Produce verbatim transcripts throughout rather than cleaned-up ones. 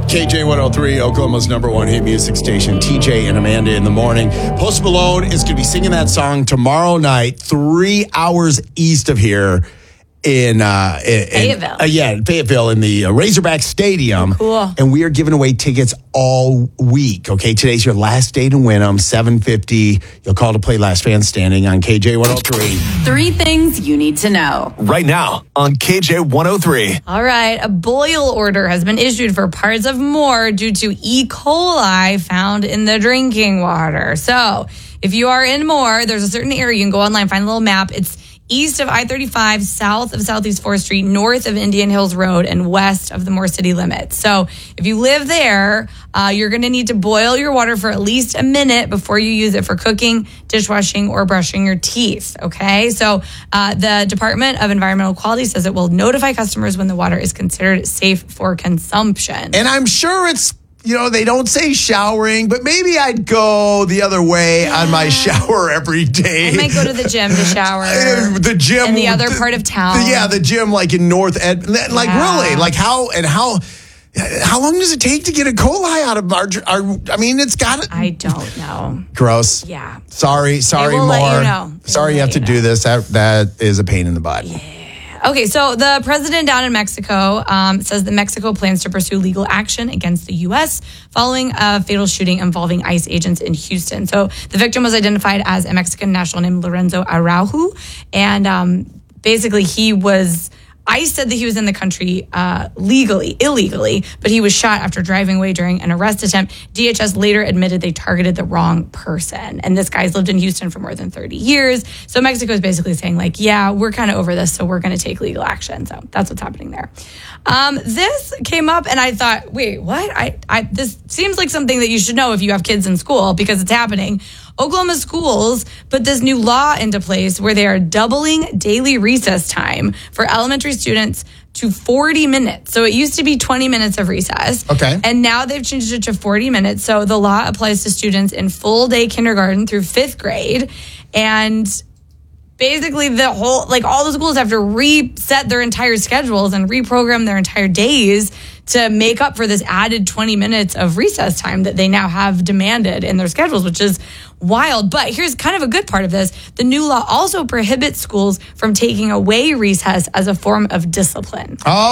K J one oh three, Oklahoma's number one hit music station, T J and Amanda in the morning. Post Malone is going to be singing that song tomorrow night, three hours east of here in, uh, in Fayetteville. Uh, yeah, in Fayetteville in the uh, Razorback Stadium. Oh, cool. And we are giving away tickets all week. Okay, today's your last day to win them, seven fifty. You'll call to play Last Man Standing on K J one oh three. Three things you need to know. Right now on K J one oh three. All right, a boil order has been issued for parts of Moore due to E. coli found in the drinking water. So if you are in Moore, there's a certain area. You can go online, find a little map. It's east of I thirty-five, south of Southeast fourth Street, north of Indian Hills Road, and west of the Moore city limits. So if you live there, uh, you're going to need to boil your water for at least a minute before you use it for cooking, dishwashing, or brushing your teeth. Okay? So uh, the Department of Environmental Quality says it will notify customers when the water is considered safe for consumption. And I'm sure it's, you know, they don't say showering, but maybe I'd go the other way yeah. on my shower every day. I might go to the gym to shower. the gym. In the other part of town. The, yeah, the gym like in North Ed. Like yeah. really, like how and how how long does it take to get a coli out of our, our I mean, it's got to. I don't know. Gross. Yeah. Sorry, sorry, Moore. Let you know. Sorry you have to you know. do this. That That is a pain in the butt. Yeah. Okay, so the president down in Mexico um, says that Mexico plans to pursue legal action against the U S following a fatal shooting involving ICE agents in Houston. So the victim was identified as a Mexican national named Lorenzo Araujo, and um, basically he was... ICE said that he was in the country uh, legally, illegally, but he was shot after driving away during an arrest attempt. D H S later admitted they targeted the wrong person. And this guy's lived in Houston for more than thirty years. So Mexico is basically saying, like, yeah, we're kind of over this, so we're going to take legal action. So that's what's happening there. Um, this came up, and I thought, wait, what? I, I this seems like something that you should know if you have kids in school, because it's happening. Oklahoma schools put this new law into place where they are doubling daily recess time for elementary students to forty minutes. So it used to be twenty minutes of recess. Okay. And now they've changed it to forty minutes. So the law applies to students in full day kindergarten through fifth grade. And basically the whole, like all the schools have to reset their entire schedules and reprogram their entire days to make up for this added twenty minutes of recess time that they now have demanded in their schedules, which is wild. But here's kind of a good part of this. The new law also prohibits schools from taking away recess as a form of discipline.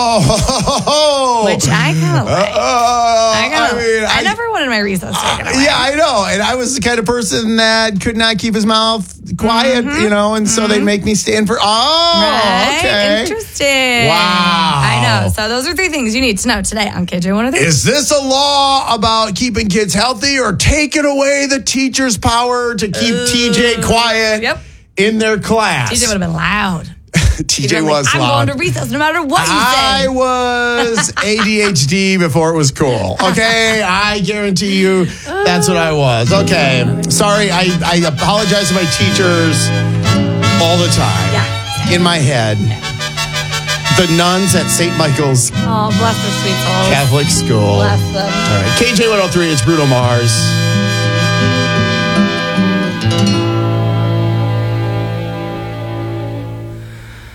Oh! Which I kind of like. Uh, I, kinda, I mean, I, I never wanted my recess taken uh, away. Yeah, I know. And I was the kind of person that could not keep his mouth quiet, mm-hmm. you know, and so mm-hmm. they'd make me stand for, oh, right? okay. Interesting. Wow. I know. So those are three things you need to know today on K J one oh three. Is this a law about keeping kids healthy or taking away the teacher's power to keep uh, T J quiet yep. in their class? T J would have been loud. T J was like, loud. I'm going to recess no matter what you I say. I was A D H D before it was cool. Okay, I guarantee you that's what I was. Okay, sorry. I, I apologize to my teachers all the time. Yeah. In my head. The nuns at Saint Michael's oh, bless their sweet souls. Catholic School. Bless them. All right, K J one oh three, it's Bruno Mars.